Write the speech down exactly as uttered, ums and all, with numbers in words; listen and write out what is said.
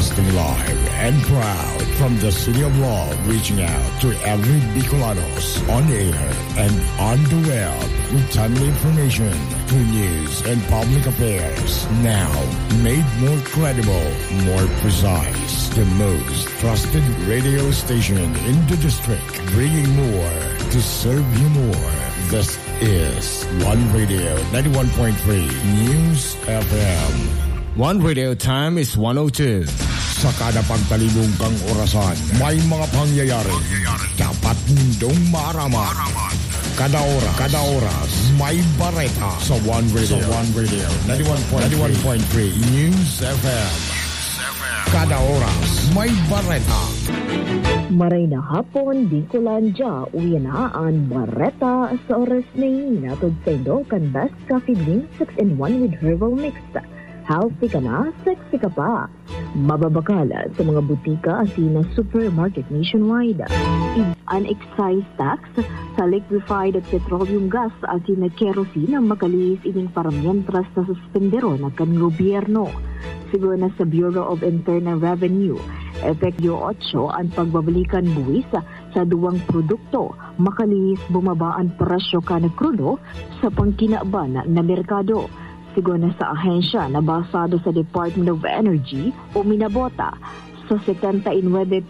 Broadcasting live and proud from the City of Love, reaching out to every Bicolanos on air and on the web with timely information, true news, and public affairs. Now, made more credible, more precise, the most trusted radio station in the district, bringing more to serve you more. This is One Radio ninety-one point three News F M. One Radio time is one oh two. Sa kada pagtalibong kang orasan, may mga pangyayari dapat nindong maaraman. Kada oras, kada oras, may bareta sa One Radio, sa One Radio ninety-one point three News F M. Kada oras, may bareta. Maray na hapon, Bicolandia, uyanaan, bareta sa oras na yun. Natod sa indo, kan Best Coffee Drink six in one with herbal mix. Healthy ka na, sexy ka pa. Mababakala sa mga butika asina supermarket nationwide. An excise tax sa liquefied at petroleum gas asina kerosene ang makalis ining paramientras na suspendero na kan gobyerno. Siguro na sa Bureau of Internal Revenue, Epekyo eight ang pagbabalikan buwis sa duwang produkto, makalis bumaba ang presyo ka na krudo sa pangkinaban na merkado. Siguro na sa ahensya na basado sa Department of Energy o minabota sa seventy-nine